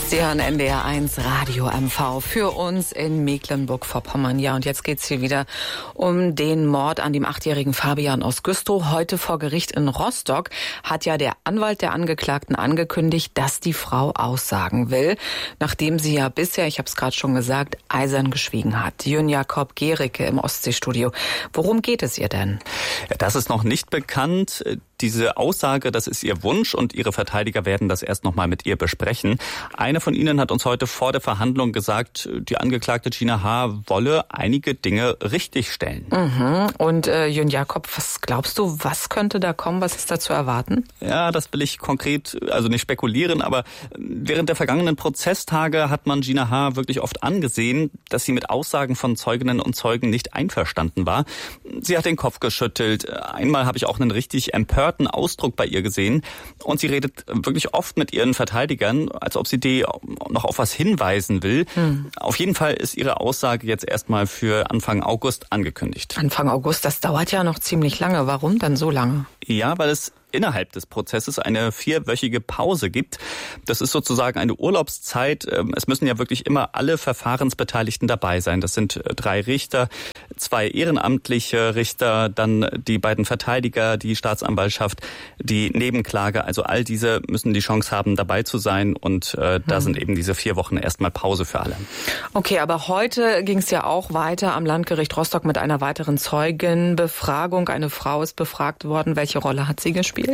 Sie hören NDR 1 Radio MV für uns in Mecklenburg-Vorpommern. Ja, und jetzt geht's hier wieder um den Mord an dem 8-jährigen Fabian aus Güstrow. Heute vor Gericht in Rostock hat ja der Anwalt der Angeklagten angekündigt, dass die Frau aussagen will, nachdem sie ja bisher, ich habe es gerade schon gesagt, eisern geschwiegen hat. Jön Jakob Gericke im Ostseestudio. Worum geht es ihr denn? Ja, das ist noch nicht bekannt. Diese Aussage, das ist ihr Wunsch und ihre Verteidiger werden das erst noch mal mit ihr besprechen. Einer von ihnen hat uns heute vor der Verhandlung gesagt, die Angeklagte Gina H. wolle einige Dinge richtigstellen. Und Jön Jakob, was glaubst du, was könnte da kommen, was ist da zu erwarten? Ja, das will ich konkret, also nicht spekulieren, aber während der vergangenen Prozesstage hat man Gina H. wirklich oft angesehen, dass sie mit Aussagen von Zeuginnen und Zeugen nicht einverstanden war. Sie hat den Kopf geschüttelt. Einmal habe ich auch einen richtig empörten Ausdruck bei ihr gesehen. Und sie redet wirklich oft mit ihren Verteidigern, als ob sie die noch auf was hinweisen will. Auf jeden Fall ist ihre Aussage jetzt erstmal für Anfang August angekündigt. Anfang August, das dauert ja noch ziemlich lange. Warum denn so lange? Ja, weil es innerhalb des Prozesses eine 4-wöchige Pause gibt. Das ist sozusagen eine Urlaubszeit. Es müssen ja wirklich immer alle Verfahrensbeteiligten dabei sein. Das sind 3 Richter, 2 ehrenamtliche Richter, dann die beiden Verteidiger, die Staatsanwaltschaft, die Nebenklage. Also all diese müssen die Chance haben, dabei zu sein. Und da sind eben diese 4 Wochen erstmal Pause für alle. Okay, aber heute ging es ja auch weiter am Landgericht Rostock mit einer weiteren Zeugenbefragung. Eine Frau ist befragt worden. Welche Rolle hat sie gespielt?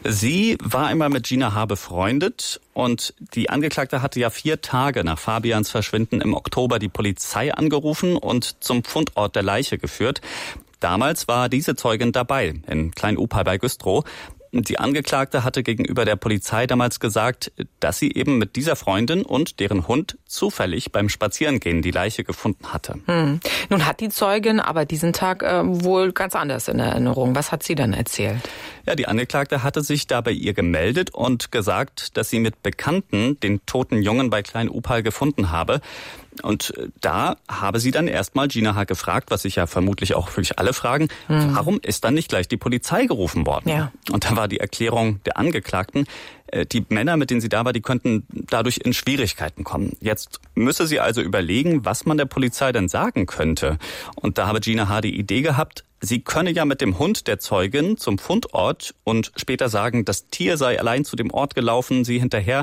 Sie war einmal mit Gina H. befreundet und die Angeklagte hatte ja 4 Tage nach Fabians Verschwinden im Oktober die Polizei angerufen und zum Fundort der Leiche geführt. Damals war diese Zeugin dabei, in Klein-Upal bei Güstrow. Die Angeklagte hatte gegenüber der Polizei damals gesagt, dass sie eben mit dieser Freundin und deren Hund zufällig beim Spazierengehen die Leiche gefunden hatte. Nun hat die Zeugin aber diesen Tag wohl ganz anders in Erinnerung. Was hat sie denn erzählt? Ja, die Angeklagte hatte sich da bei ihr gemeldet und gesagt, dass sie mit Bekannten den toten Jungen bei Klein-Upal gefunden habe. Und da habe sie dann erstmal Gina H. gefragt, was sich ja vermutlich auch wirklich alle fragen, warum ist dann nicht gleich die Polizei gerufen worden? Ja. Und da war die Erklärung der Angeklagten, die Männer, mit denen sie da war, die könnten dadurch in Schwierigkeiten kommen. Jetzt müsse sie also überlegen, was man der Polizei denn sagen könnte. Und da habe Gina H. die Idee gehabt, sie könne ja mit dem Hund der Zeugin zum Fundort und später sagen, das Tier sei allein zu dem Ort gelaufen, sie hinterher.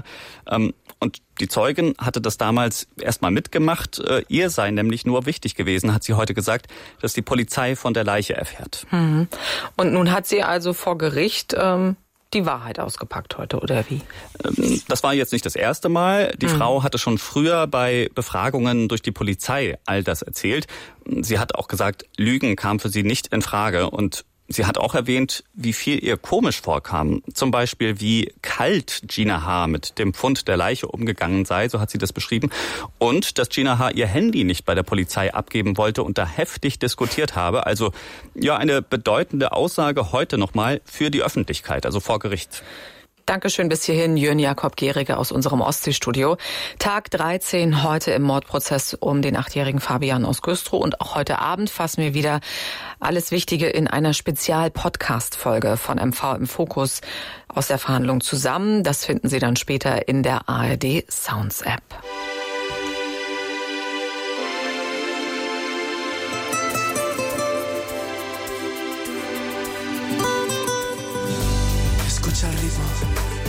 Und die Zeugin hatte das damals erstmal mitgemacht. Ihr sei nämlich nur wichtig gewesen, hat sie heute gesagt, dass die Polizei von der Leiche erfährt. Und nun hat sie also vor Gericht die Wahrheit ausgepackt heute, oder wie? Das war jetzt nicht das erste Mal. Die Frau hatte schon früher bei Befragungen durch die Polizei all das erzählt. Sie hat auch gesagt, Lügen kam für sie nicht in Frage. Und sie hat auch erwähnt, wie viel ihr komisch vorkam. Zum Beispiel, wie kalt Gina H. mit dem Fund der Leiche umgegangen sei, so hat sie das beschrieben. Und dass Gina H. ihr Handy nicht bei der Polizei abgeben wollte und da heftig diskutiert habe. Also ja, eine bedeutende Aussage heute nochmal für die Öffentlichkeit, also vor Gericht. Dankeschön bis hierhin, Jön Jakob Gericke aus unserem Ostseestudio. Tag 13 heute im Mordprozess um den 8-jährigen Fabian aus Güstrow. Und auch heute Abend fassen wir wieder alles Wichtige in einer Spezial-Podcast-Folge von MV im Fokus aus der Verhandlung zusammen. Das finden Sie dann später in der ARD Sounds App.